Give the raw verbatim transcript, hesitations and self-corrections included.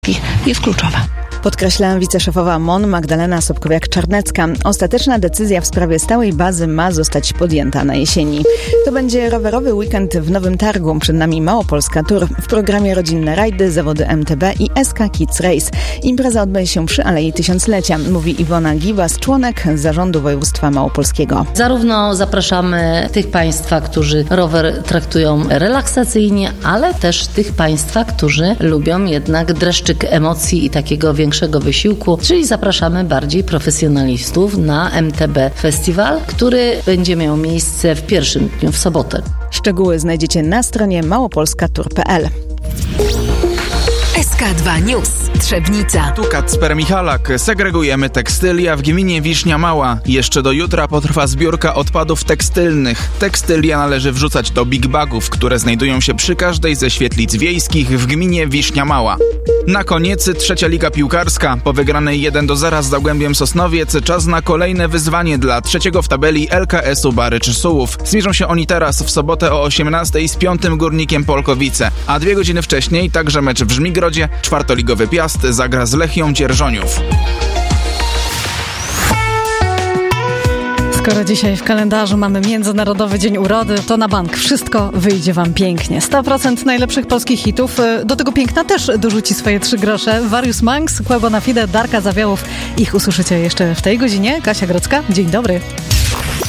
jest kluczowa. Podkreśla wiceszefowa M O N Magdalena Sobkowiak-Czarnecka. Ostateczna decyzja w sprawie stałej bazy ma zostać podjęta na jesieni. To będzie rowerowy weekend w Nowym Targu. Przed nami Małopolska Tour. W programie rodzinne rajdy, zawody M T B i S K Kids Race. Impreza odbędzie się przy Alei Tysiąclecia, mówi Iwona Giwas, członek Zarządu Województwa Małopolskiego. Zarówno zapraszamy tych Państwa, którzy rower traktują relaksacyjnie, ale też tych Państwa, którzy lubią jednak dreszczyk emocji i takiego większego wysiłku, czyli zapraszamy bardziej profesjonalistów na M T B Festiwal, który będzie miał miejsce w pierwszym dniu, w sobotę. Szczegóły znajdziecie na stronie małopolska tour kropka p l. S K dwa News. Trzebnica. Tu Kacper Michalak. Segregujemy tekstylia w gminie Wiśnia Mała. Jeszcze do jutra potrwa zbiórka odpadów tekstylnych. Tekstylia należy wrzucać do big bagów, które znajdują się przy każdej ze świetlic wiejskich w gminie Wiśnia Mała. Na koniec trzecia liga piłkarska. Po wygranej jeden do zera z Zagłębiem Sosnowiec czas na kolejne wyzwanie dla trzeciego w tabeli L K S-u Barycz Sułów. Zmierzą się oni teraz w sobotę o osiemnastej z piątym Górnikiem Polkowice. A dwie godziny wcześniej także mecz w Żmigrodzie. Czwartoligowy Piast zagra z Lechią Dzierżoniów. Skoro dzisiaj w kalendarzu mamy Międzynarodowy Dzień Urody, to na bank wszystko wyjdzie Wam pięknie. sto procent najlepszych polskich hitów. Do tego piękna też dorzuci swoje trzy grosze. Various Monks, Quebo na Fide, Darka Zawiałów. Ich usłyszycie jeszcze w tej godzinie. Kasia Grodzka, dzień dobry.